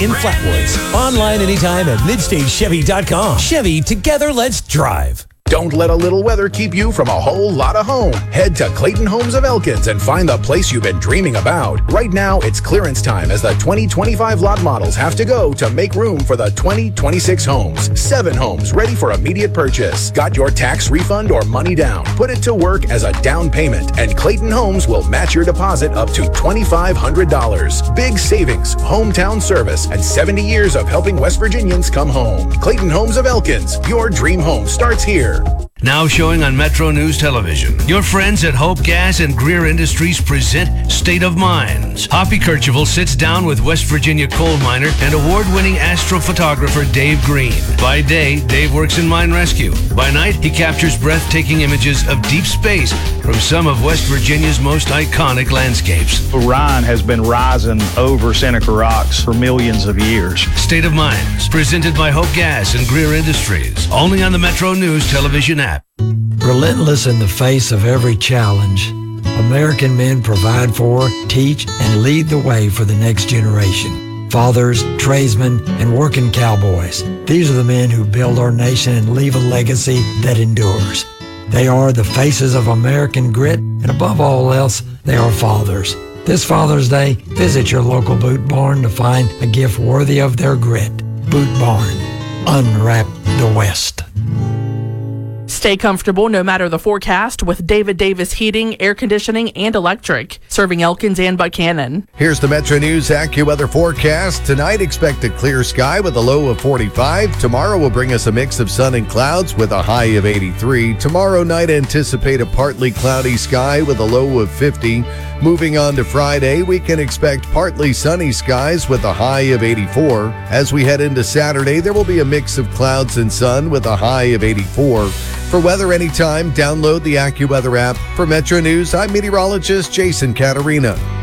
in Flatwoods. Online anytime at MidstateChevy.com. Chevy, together let's drive. Don't let a little weather keep you from a whole lot of home. Head to Clayton Homes of Elkins and find the place you've been dreaming about. Right now, it's clearance time as the 2025 lot models have to go to make room for the 2026 homes. 7 homes ready for immediate purchase. Got your tax refund or money down? Put it to work as a down payment, and Clayton Homes will match your deposit up to $2,500. Big savings, hometown service, and 70 years of helping West Virginians come home. Clayton Homes of Elkins. Your dream home starts here. Now showing on Metro News Television. Your friends at Hope Gas and Greer Industries present State of Mines. Hoppy Kercheval sits down with West Virginia coal miner and award-winning astrophotographer Dave Green. By day, Dave works in mine rescue. By night, he captures breathtaking images of deep space from some of West Virginia's most iconic landscapes. Orion has been rising over Seneca Rocks for millions of years. State of Mines, presented by Hope Gas and Greer Industries. Only on the Metro News Television app. Relentless in the face of every challenge, American men provide for, teach, and lead the way for the next generation. Fathers, tradesmen, and working cowboys. These are the men who build our nation and leave a legacy that endures. They are the faces of American grit, and above all else, they are fathers. This Father's Day, visit your local Boot Barn to find a gift worthy of their grit. Boot Barn. Unwrap the West. Stay comfortable no matter the forecast with David Davis Heating, Air Conditioning, and Electric, serving Elkins and Buchanan. Here's the Metro News AccuWeather forecast. Tonight, expect a clear sky with a low of 45. Tomorrow will bring us a mix of sun and clouds with a high of 83. Tomorrow night, anticipate a partly cloudy sky with a low of 50. Moving on to Friday, we can expect partly sunny skies with a high of 84. As we head into Saturday, there will be a mix of clouds and sun with a high of 84. For weather anytime, download the AccuWeather app. For Metro News, I'm meteorologist Jason Caterina.